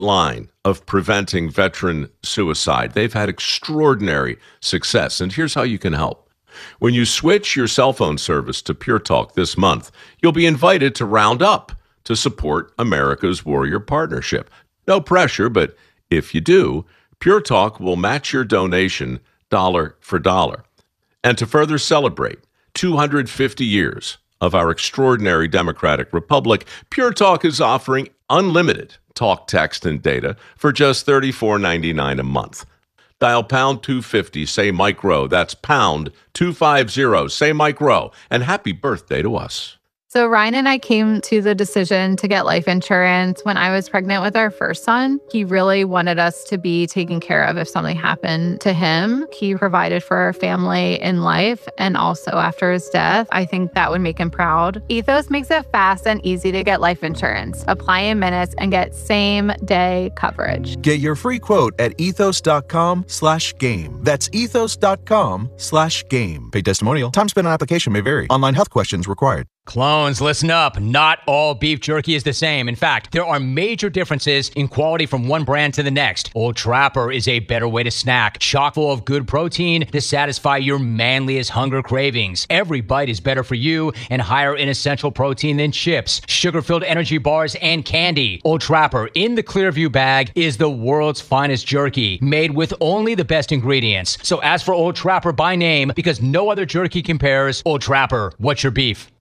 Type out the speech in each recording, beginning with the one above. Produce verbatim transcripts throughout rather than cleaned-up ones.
line of preventing veteran suicide. They've had extraordinary success, and here's how you can help. When you switch your cell phone service to Pure Talk this month, you'll be invited to round up to support America's Warrior Partnership. No pressure, but if you do, Pure Talk will match your donation dollar for dollar. And to further celebrate two hundred fifty years of our extraordinary democratic republic, Pure Talk is offering unlimited talk, text, and data for just thirty-four ninety-nine a month. Dial pound two fifty, say Mike Rowe. That's pound two fifty, say Mike Rowe. And happy birthday to us. So Ryan and I came to the decision to get life insurance when I was pregnant with our first son. He really wanted us to be taken care of if something happened to him. He provided for our family in life and also after his death. I think that would make him proud. Ethos makes it fast and easy to get life insurance. Apply in minutes and get same-day coverage. Get your free quote at ethos.com slash game. That's ethos.com slash game. Paid testimonial. Time spent on application may vary. Online health questions required. Clones, listen up. Not all beef jerky is the same. In fact, there are major differences in quality from one brand to the next. Old Trapper is a better way to snack, chock full of good protein to satisfy your manliest hunger cravings. Every bite is better for you and higher in essential protein than chips, sugar-filled energy bars, and candy. Old Trapper in the Clearview bag is the world's finest jerky, made with only the best ingredients. So ask for Old Trapper by name because no other jerky compares. Old Trapper, what's your beef?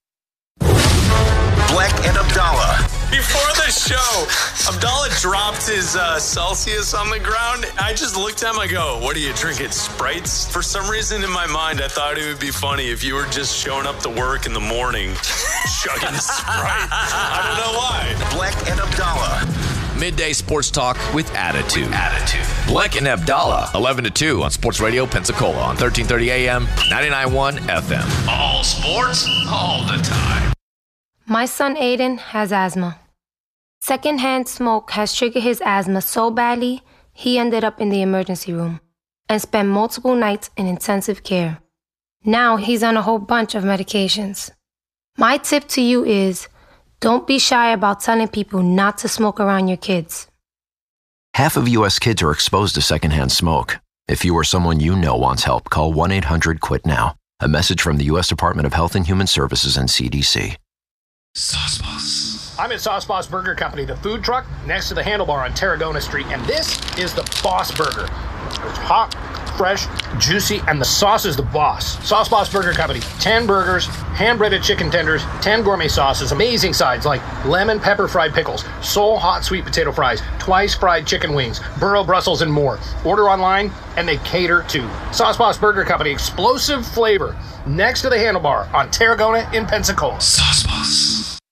Black and Abdallah. Before the show, Abdallah dropped his uh, Celsius on the ground. I just looked at him, I go, what are you drinking, Sprites? For some reason in my mind, I thought it would be funny if you were just showing up to work in the morning, chugging Sprite. I don't know why. Black and Abdallah. Midday sports talk with attitude. With attitude. Black and Abdallah, eleven to two on Sports Radio Pensacola on thirteen thirty A M, ninety-nine point one F M. All sports, all the time. My son Aiden has asthma. Secondhand smoke has triggered his asthma so badly, he ended up in the emergency room and spent multiple nights in intensive care. Now he's on a whole bunch of medications. My tip to you is, don't be shy about telling people not to smoke around your kids. Half of U S kids are exposed to secondhand smoke. If you or someone you know wants help, call one eight hundred quit now. A message from the U S Department of Health and Human Services and C D C. Sauce Boss. I'm at Sauce Boss Burger Company, the food truck next to the Handlebar on Tarragona Street, and this is the Boss Burger. It's hot, fresh, juicy, and the sauce is the boss. Sauce Boss Burger Company, ten burgers, hand-breaded chicken tenders, ten gourmet sauces, amazing sides like lemon pepper fried pickles, soul hot sweet potato fries, twice fried chicken wings, burro Brussels, and more. Order online, and they cater too. Sauce Boss Burger Company, explosive flavor, next to the Handlebar on Tarragona in Pensacola. Sauce Boss.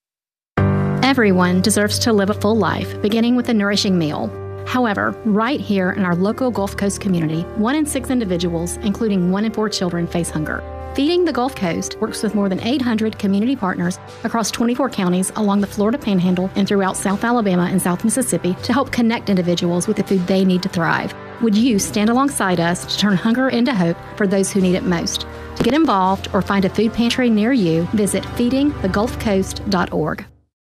Everyone deserves to live a full life, beginning with a nourishing meal. However, right here in our local Gulf Coast community, one in six individuals, including one in four children, face hunger. Feeding the Gulf Coast works with more than eight hundred community partners across twenty-four counties along the Florida Panhandle and throughout South Alabama and South Mississippi to help connect individuals with the food they need to thrive. Would you stand alongside us to turn hunger into hope for those who need it most? To get involved or find a food pantry near you, visit feeding the gulf coast dot org.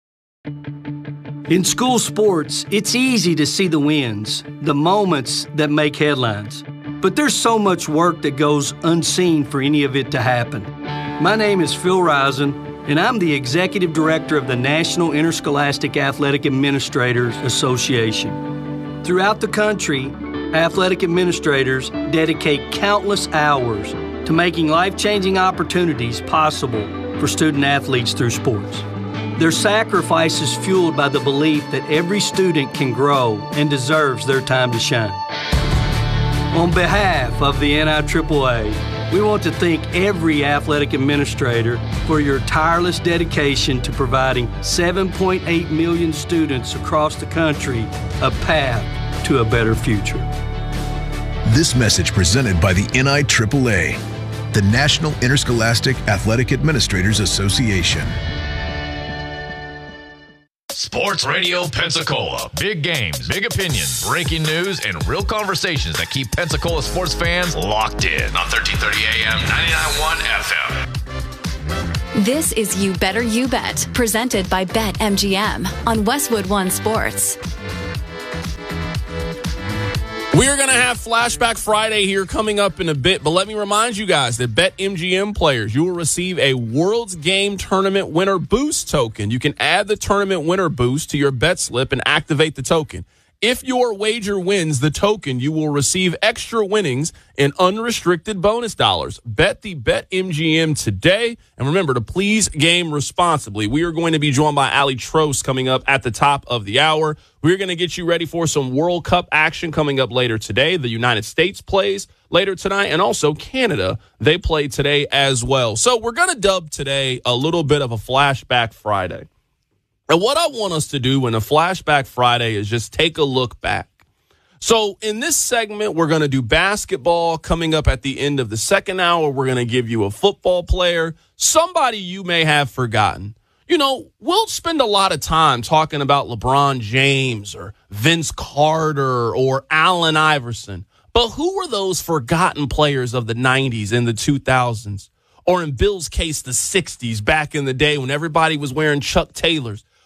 In school sports, it's easy to see the wins, the moments that make headlines. But there's so much work that goes unseen for any of it to happen. My name is Phil Risen, and I'm the Executive Director of the National Interscholastic Athletic Administrators Association. Throughout the country, athletic administrators dedicate countless hours to making life-changing opportunities possible for student athletes through sports. Their sacrifice is fueled by the belief that every student can grow and deserves their time to shine. On behalf of the N I triple A, we want to thank every athletic administrator for your tireless dedication to providing seven point eight million students across the country a path to a better future. This message presented by the N I triple A, the National Interscholastic Athletic Administrators Association. Sports Radio Pensacola. Big games, big opinions, breaking news, and real conversations that keep Pensacola sports fans locked in on thirteen thirty A M, ninety-nine point one F M. This is You Better You Bet, presented by BetMGM on Westwood One Sports. We're going to have Flashback Friday here coming up in a bit, but let me remind you guys that BetMGM players, you will receive a World's Game Tournament Winner Boost token. You can add the tournament winner boost to your bet slip and activate the token. If your wager wins the token, you will receive extra winnings and unrestricted bonus dollars. Bet the BetMGM today. And remember to please game responsibly. We are going to be joined by Ali Trost coming up at the top of the hour. We're going to get you ready for some World Cup action coming up later today. The United States plays later tonight, and also Canada. They play today as well. So we're going to dub today a little bit of a Flashback Friday. And what I want us to do in a Flashback Friday is just take a look back. So in this segment, we're going to do basketball. Coming up at the end of the second hour, we're going to give you a football player, somebody you may have forgotten. You know, we'll spend a lot of time talking about LeBron James or Vince Carter or Allen Iverson. But who were those forgotten players of the nineties and the two thousands? Or in Bill's case, the sixties, back in the day when everybody was wearing Chuck Taylors.